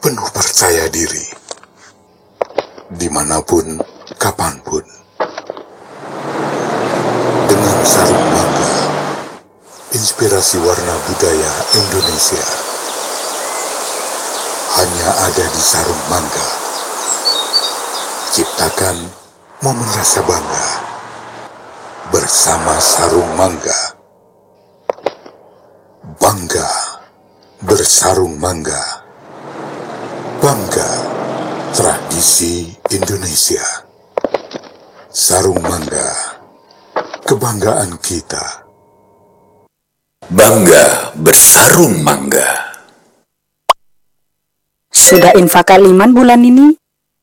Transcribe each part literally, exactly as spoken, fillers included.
penuh percaya diri, dimanapun, kapanpun. Dengan Sarung Mangga, inspirasi warna budaya Indonesia. Hanya ada di Sarung Mangga. Ciptakan momen rasa bangga bersama Sarung Mangga. Bangga bersarung mangga. Bangga tradisi Indonesia. Sarung Mangga, kebanggaan kita. Bangga bersarung mangga. Sudah infak kaliman bulan ini?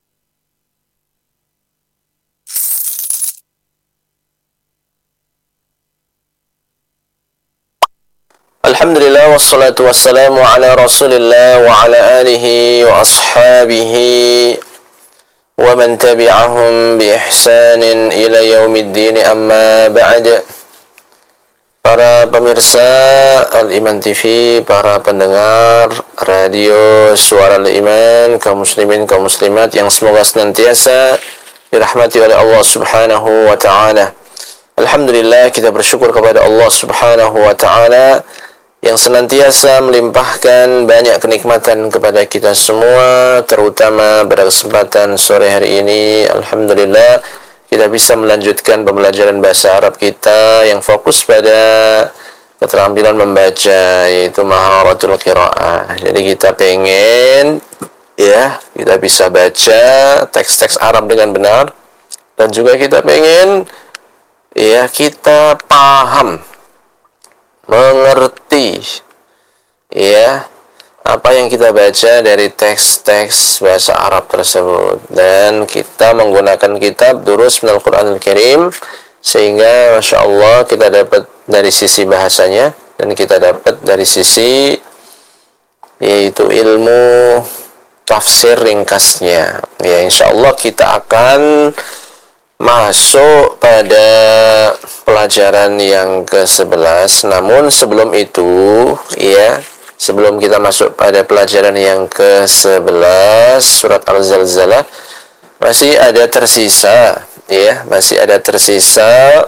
Alhamdulillah wassalatu wassalamu ala rasulillah wa ala alihi wa ashabihi wa man tabi'ahum bi ihsanin ila yaumiddin, amma ba'd. Para pemirsa Al-Iman T V, para pendengar radio Suara Al-Iman, kaum muslimin, kaum muslimat yang semoga senantiasa dirahmati oleh Allah Subhanahu wa ta'ala. Alhamdulillah, kita bersyukur kepada Allah Subhanahu wa ta'ala yang senantiasa melimpahkan banyak kenikmatan kepada kita semua, terutama pada kesempatan sore hari ini. Alhamdulillah, kita bisa melanjutkan pembelajaran bahasa Arab kita yang fokus pada keterampilan membaca, yaitu maharatul qiraah. Jadi kita pengen ya, kita bisa baca teks-teks Arab dengan benar, dan juga kita pengen ya, kita paham, mengerti ya apa yang kita baca dari teks-teks bahasa Arab tersebut, dan kita menggunakan kitab Durus Minal Quranil Karim, sehingga Masya Allah kita dapat dari sisi bahasanya dan kita dapat dari sisi yaitu ilmu tafsir ringkasnya. Ya, Insya Allah kita akan masuk pada pelajaran yang ke sebelas. Namun sebelum itu ya, sebelum kita masuk pada pelajaran yang ke sebelas surat Al-Zalzalah, masih ada tersisa ya, masih ada tersisa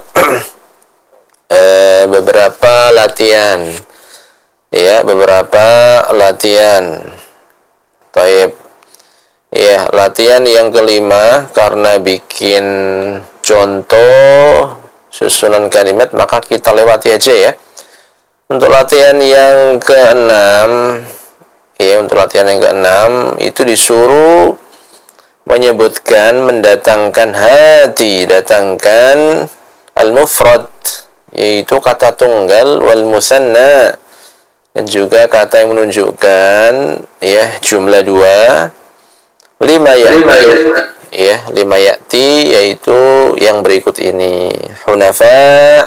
eh, beberapa latihan ya, beberapa latihan. Baik. Ya, latihan yang kelima, karena bikin contoh susunan kalimat maka kita lewati aja ya. Untuk latihan yang keenam, ya untuk latihan yang keenam itu disuruh menyebutkan, mendatangkan hati, datangkan al-mufrad, yaitu kata tunggal, wal musanna, dan juga kata yang menunjukkan ya jumlah dua. Lima ya'ti, ya, lima ya'ti, yaitu yang berikut ini: hunafa,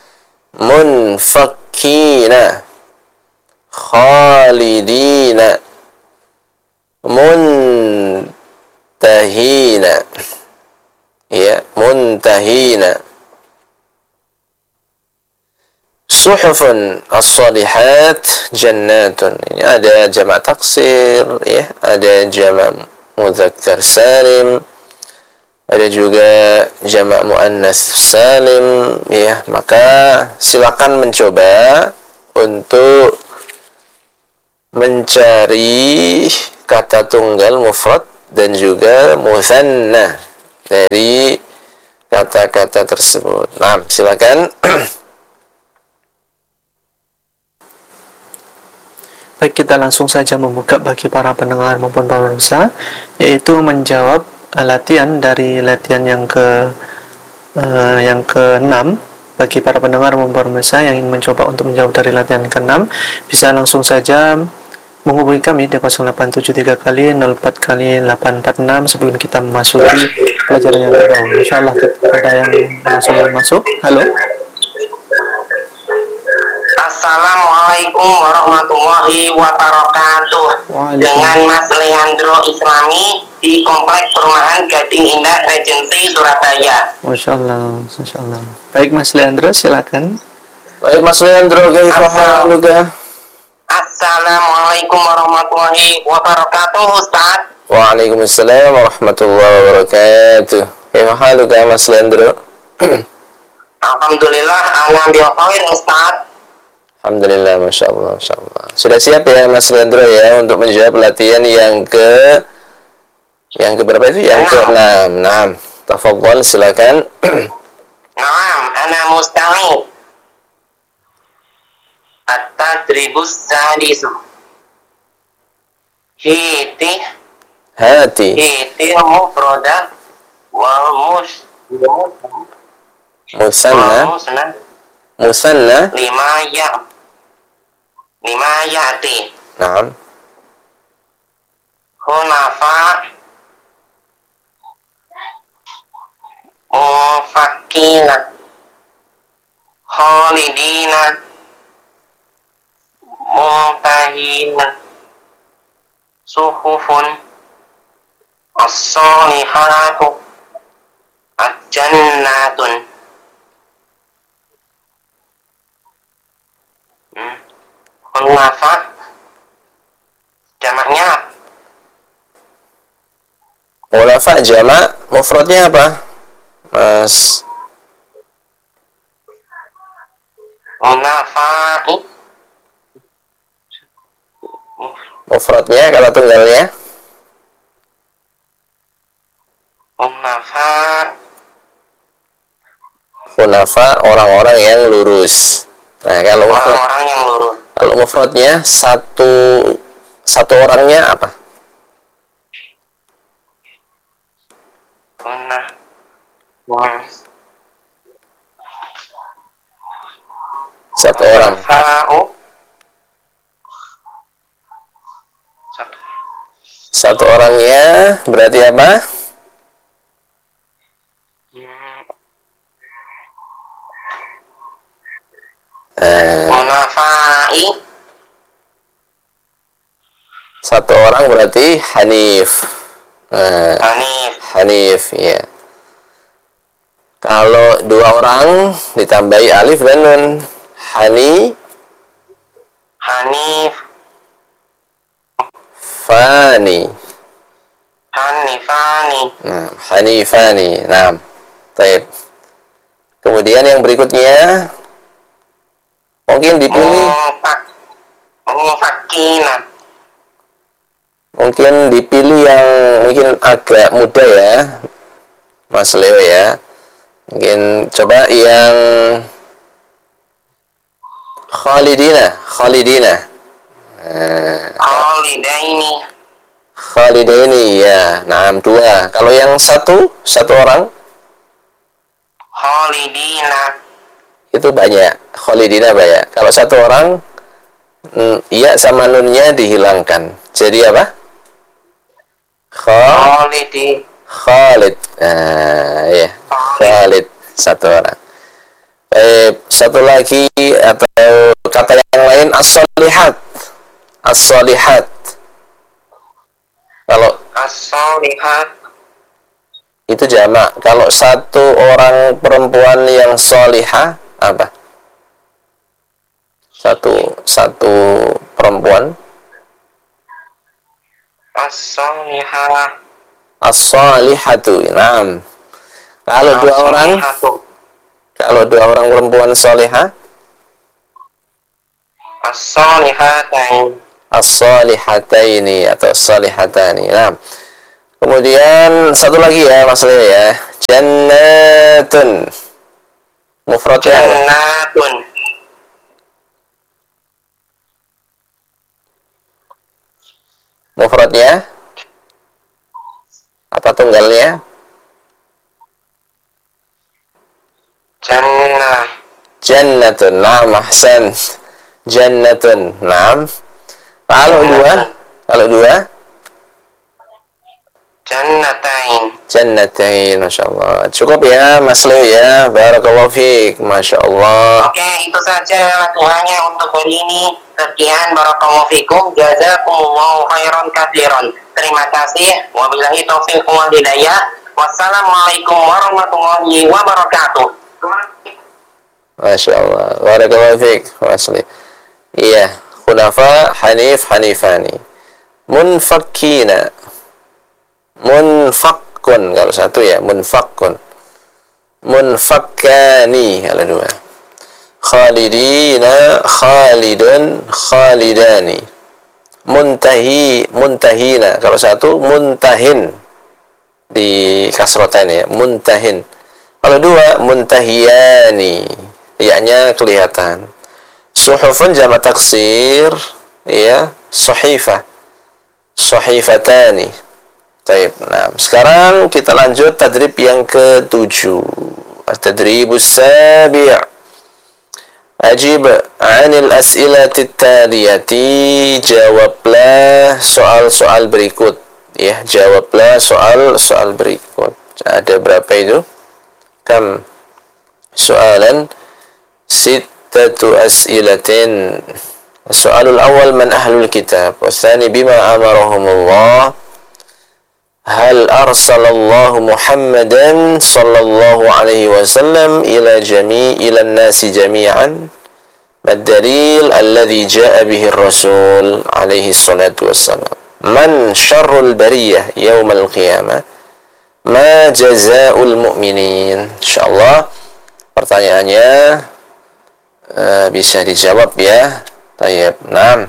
munfakkina, khalidina, muntahina, ya, muntahina. Suhufun as-salihat jannatun. Ini ada jamak taksir, ya, ada jamak mudzakkar salim, ada juga jamak muannas salim ya. Maka silakan mencoba untuk mencari kata tunggal mufrad dan juga musanna dari kata-kata tersebut. Nah, silakan. Baik, kita langsung saja membuka bagi para pendengar maupun para pemirsa, yaitu menjawab uh, latihan dari latihan yang ke uh, yang keenam. Bagi para pendengar maupun para pemirsa yang ingin mencoba untuk menjawab dari latihan keenam, bisa langsung saja menghubungi kami di nol delapan tujuh tiga kali nol empat kali delapan empat enam sebelum kita memasuki pelajaran yang kedua. Insyaallah ada yang langsung masuk. Halo. Assalamualaikum warahmatullahi wabarakatuh. Dengan Mas Leandro Islami di Kompleks Perumahan Gading Indah Regency Surabaya. Masya Allah, Masya Allah. Baik Mas Leandro, silakan. Baik Mas Leandro, Assalamualaikum warahmatullahi wabarakatuh, Ustaz. Waalaikumsalam warahmatullahi wabarakatuh. Kaifa haluka ya Mas Leandro? Alhamdulillah, ana bi khair, Ustaz. Alhamdulillah, Masya Allah, Masya Allah. Sudah siap ya Mas Leandro ya untuk menjawab latihan yang ke yang ke berapa itu? Yang ke enam. Nah, tafadhol silakan. Naam, ana musta'id. At-tadribus sadisu. Hiti. Hati. Hiti mufroda wal mus. Musanna. Musna. Musanna. Lima ya. Lima yati. Naam. Hunafa. Mufakina. Khalidina. Muntahina. Suhufun. As-salihatu. Al-jannatun. Hmm. Hunafa. Jamaknya Khulafa jamak, mufradnya apa? Mas Hunafa'i. mufradnya kalau tunggalnya Hunafa. Khunafa orang-orang yang lurus. Nah, kalau mufrad, Orang-orang yang lurus. kalau mufradnya satu satu orangnya apa? Hunaf. Wah. Satu orang. Hunafa'u. Satu. Satu orangnya berarti apa? Hmm. Eh, Hunafa'i. satu orang berarti Hanif. Nah, Hanif. Hanif, ya. Kalau dua orang ditambahi alif dan nun, Hani, Hanif. Fani. Hanifani. Nah, Hanifani. Nah, baik. Kemudian yang berikutnya mungkin dipilih, Mufak. Mufakina. mungkin dipilih yang mungkin agak mudah ya, Mas Leo ya. Mungkin coba yang Khalidina, Khalidina. Nah, Khalidaini. Khalidaini ya. Nah, dua. Kalau yang satu, satu orang Khalidina. itu banyak. Khalidina banyak. Kalau satu orang, mm, iya sama nunnya dihilangkan. Jadi apa? Khalid. Khalidi. Khalid. Nah, ya. Khalid. Satu orang. Eh, satu lagi atau kata yang lain as-solihat. As-solihat. Kalau As-solihat. itu jamak. Kalau satu orang perempuan yang solihah apa? Satu satu perempuan As-solihah. as-solihatu. Naam. Kalau dua orang, kalau dua orang perempuan solihah, As-solihatain. as-solihataini atau as-solihatani. Naam. Kemudian satu lagi ya Mas Leo ya, jannatun. Mufradnya apa? Jannatun. Mufradnya apa tunggalnya? Jannah. Jannatun. Naam, ahsan. Jannatun. Naam. Kalau dua, kalau dua Jannatain. Jannatain, Masya Allah. Cukup ya Mas Leo ya. Barakallahu fiik. Masya Allah. Oke, itu saja latihannya untuk hari ini. Sekian, barakallahu fikum. Jazakumullahu khairan katsiran. Terima kasih. Wabillahi taufiq wal hidayah. Wassalamualaikum warahmatullahi wabarakatuh. Masya Allah. Barakallahu fiik, Mas Leo. Iya, Hunafa, hanif, hanifani. Munfakkina. Munfakkun kalau satu ya, munfakkun. Munfakkani kalau dua. Khalidina, khalidun, khalidani. Muntahi, muntahina kalau satu, muntahin di kasrotan ya, muntahin. Kalau dua, muntahiyani, ya-nya kelihatan. Suhufun jama taksir, ya, sahifah, sahifatani. Baik, nah sekarang kita lanjut tadrib yang ketujuh. At-tadribus sabi'. Ajib 'anil as'ilati taliyati, jawablah soal-soal berikut. Ya, jawablah soal-soal berikut. Ada berapa itu? Kam soalan? Sittatu as'ilatin. Soalul awal, man ahlul kitab. Wathani, bima amarahumullah. Hal arsalallahu Muhammadan sallallahu alaihi wasallam ila jami' ila nasi jami'an? Mad-dalil alladhi ja'a bihi ar-rasul alaihi salatu wassalam. Man syarrul bariyah yaumal qiyamah? Ma jazaa'ul mu'minin? Insyaallah pertanyaannya uh, bisa dijawab ya. Tayyib. Naam.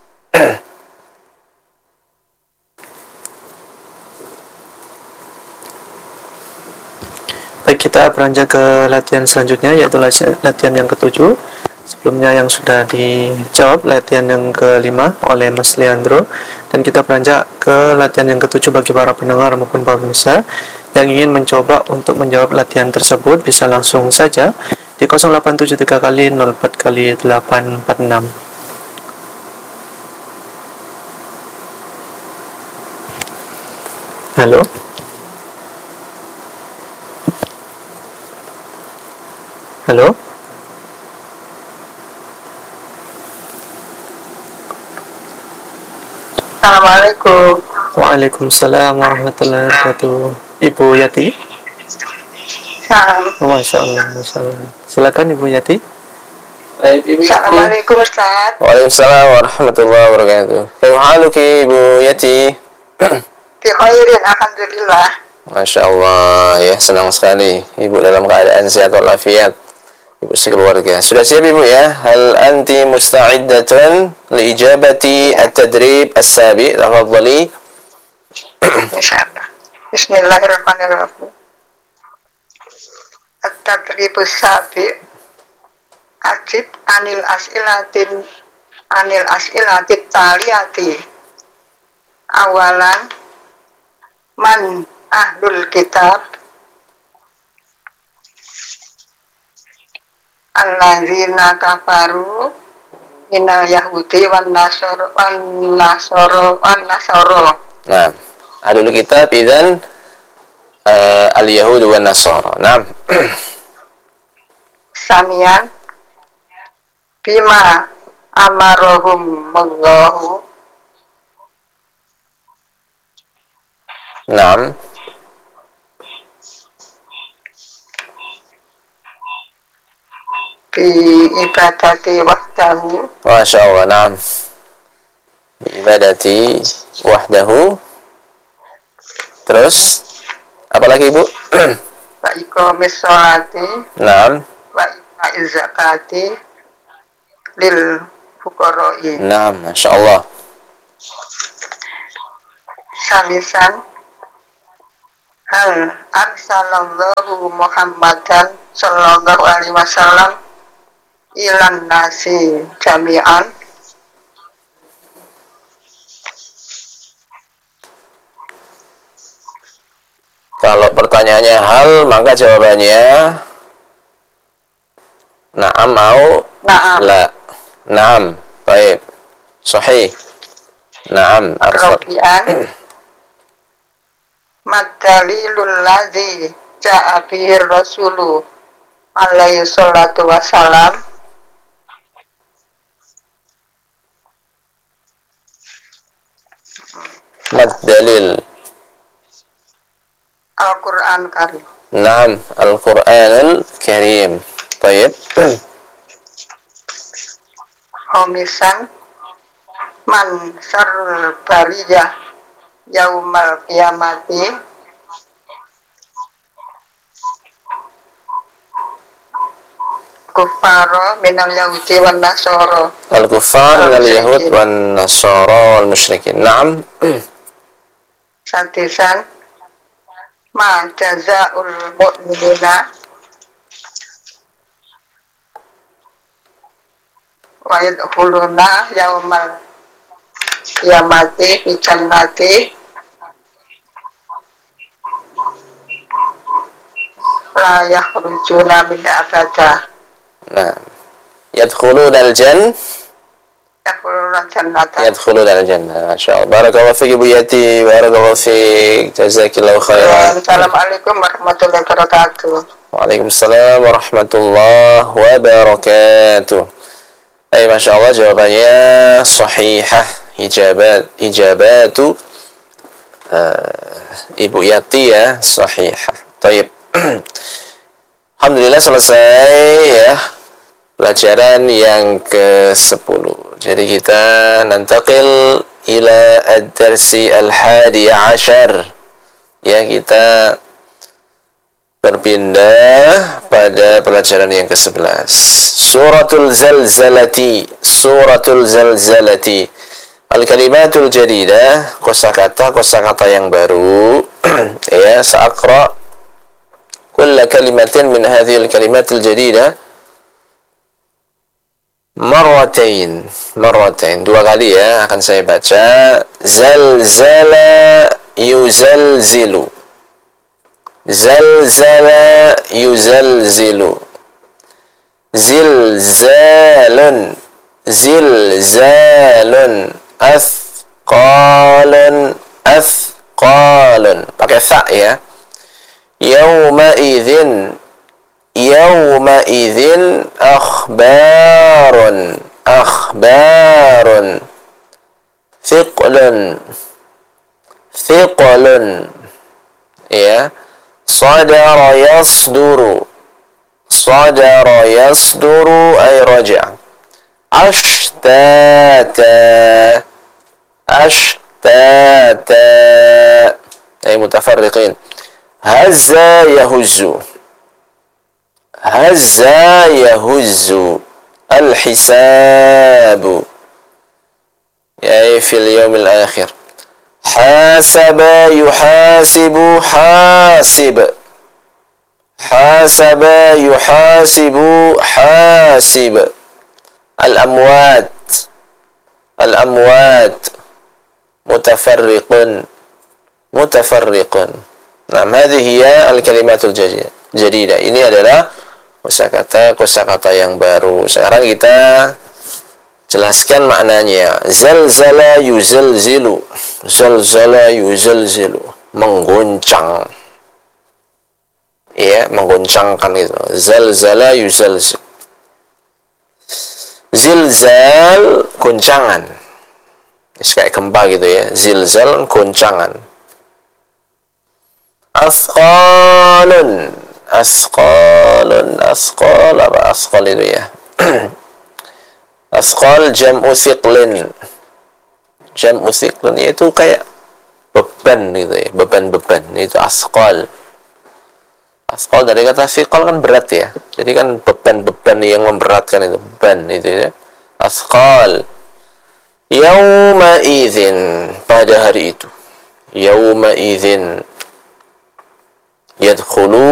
Baik, kita beranjak ke latihan selanjutnya, yaitu latihan yang ketujuh. Sebelumnya yang sudah dijawab latihan yang kelima oleh Mas Leandro, dan kita beranjak ke latihan yang ketujuh bagi para pendengar maupun para pemirsa yang ingin mencoba untuk menjawab latihan tersebut. Bisa langsung saja di nol delapan tujuh tiga kali nol empat kali delapan empat enam. Halo. Halo. Assalamualaikum. Waalaikumsalam warahmatullahi wabarakatuh. Ibu Yati. Salam. Oh, Masya Allah, Masya Allah. Silakan Ibu Yati. Assalamualaikum Ustaz. Waalaikumsalam warahmatullahi wabarakatuh. Kaifahaluki Ibu Yati? Fi khairin, alhamdulillah. Masya Allah, ya senang sekali Ibu dalam keadaan sehat walafiat. Ibu sekeluarga. Sudah siap Ibu ya? Hal anti musta'iddatun li ijabati at-tadrib as-sabi? Tafadhali. Insyaallah. Bismillahirrahmanirrahim. At-tadribus sabi'. Ajib anil as'ilatin anil as'ilatit taliyati. Awalan, man ahlul kitab? Alladzina kafaru minal yahudi wan nasoro wan nasoro wan nasoro. Nah, ahlul kitab idzan uh, al-yahud wan nasara. Naam. Samian bima amarahum Allahu. Naam. Bi ibadati wahdahu. Masya Allah, naam. Bi ibadati wahdahu. Terus apa lagi Ibu? Wa iqamis sholati. Naam. Wa iqaiz zakati lil fuqara'i. Naam, Masya Allah. Salisan, hal arsalallahu Muhammadan sallallahu alaihi wasallam ilan nasi jami'an? Kalau pertanyaannya hal, maka jawabannya na'am au Na'am. la. Na'am. Baik. Sahih. Na'am. Arsal. Rabi'an, madalilul ladzi ja'a bihi rasulu alaihi salatu wassalam? Mad dalil. Al-Quran Karim. Naam. Al-Quran Al-Karim. Baik. Homisan, Man syarrul bariyah yaumal qiyamati kufaro minal yahudi wan nasara. Al-kuffar minal yahud wan nasara wal musyrikin. Naam. Sadisan ma jazaa'ul mu'minina wa yadkhuluna yaumal qiyamati fi jannati la yakhrujuna min abada. Nah, yadkhuluna al-jannah Yakhrujuna jannata. yadkhuluna al-jannah. Masyaallah. Barakallahu fik Ibu Yati, barakallahu fik. Jazakillahu khairan. Assalamualaikum warahmatullahi wabarakatuh. Waalaikumsalam warahmatullahi wabarakatuh. Ay, Masya Allah, jawabannya sahihah. Ijabat, ijabatu uh, Ibu Yati ya, sahihah. Taib. Alhamdulillah selesai ya pelajaran yang ke sepuluh. Jadi kita nantakil ila ad-darsi al-hadi ashar. Ya, kita berpindah pada pelajaran yang ke sebelas. Suratul Zalzalati. Suratul Zalzalati. Al-kalimatul jadidah, kosakata kosakata yang baru. Ya, sa'aqra kulla kalimatin min hadhihi al-kalimatil jadidah marratain. Marratain, dua kali ya akan saya baca. Zalzala yuzalzilu. Zalzala yuzalzilu. Zilzalun. Zilzalun. Athqalun. Athqalun. Pakai fa ya. Yawma idzin. Yawma idzin akhbarun. Akhbarun. Thiqlun. Thiqlun. Ya. Sadara yasduru. Sadara yasduru ay raja'. Ashtata. Ashtata ay mutafarriqin. Hazza yahuzzu. Hazza yahuzzu. Al-hisabu ay fil yawmil akhir. Hasaba yuhasibu hasib. Hasaba yuhasibu hasib. Al-amwat. Al-amwat. Mutafarriqun. Mutafarriqun. Nah, hadhihi hiya al-kalimatul jadidah. Ini adalah kosakata kosakata yang baru. Sekarang kita jelaskan maknanya. Zalzala yuzalzilu. Zalzala yuzalzilu. Mengguncang. Ya, mengguncangkan itu. Zalzala yuzalzilu. Zilzal, guncangan. Kayak gempa gitu ya. Zilzal, guncangan. Asqalun. Asqalun. Asqal, apa asqal itu ya? Asqal jam'u thiqlin. Jam'u thiqlin itu kayak beban gitu ya, beban-beban, itu asqal. Asqal dari kata thiqal kan berat ya, jadi kan beban-beban yang memberatkan itu, beban itu ya. Asqal. Yauma idzin, pada hari itu. Yauma idzin yadkhuluna